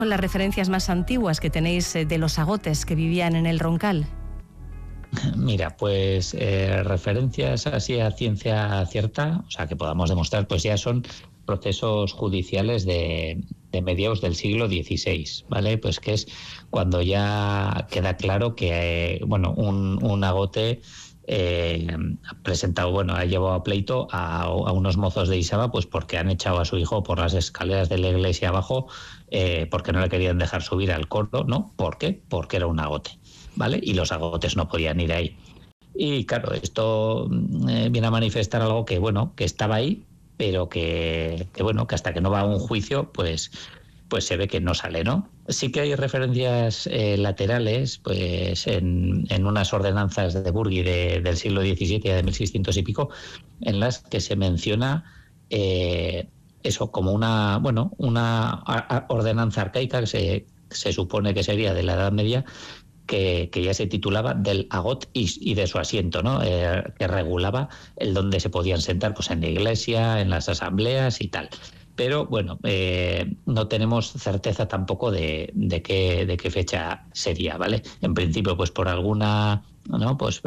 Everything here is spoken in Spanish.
Son las referencias más antiguas que tenéis de los agotes que vivían en el Roncal. Mira, pues referencias así a ciencia cierta, o sea, que podamos demostrar, pues ya son procesos judiciales de mediados del siglo XVI, ¿vale? Pues que es cuando ya queda claro que, un agote ha presentado, ha llevado a pleito a unos mozos de Isaba, pues porque han echado a su hijo por las escaleras de la iglesia abajo, porque no le querían dejar subir al coro, ¿no? ¿Por qué? Porque era un agote, ¿vale? Y los agotes no podían ir ahí. Y claro, esto viene a manifestar algo que, que estaba ahí, pero que hasta que no va a un juicio, pues se ve que no sale, ¿no? Sí que hay referencias laterales, pues en unas ordenanzas de Burgui del siglo XVII, de 1600 y pico, en las que se menciona eso como una ordenanza arcaica que se supone que sería de la Edad Media, que ya se titulaba del agot y de su asiento, ¿no? Que regulaba el dónde se podían sentar, pues en la iglesia, en las asambleas y tal. Pero no tenemos certeza tampoco de qué fecha sería, ¿vale? En principio, pues por alguna, ¿no? Pues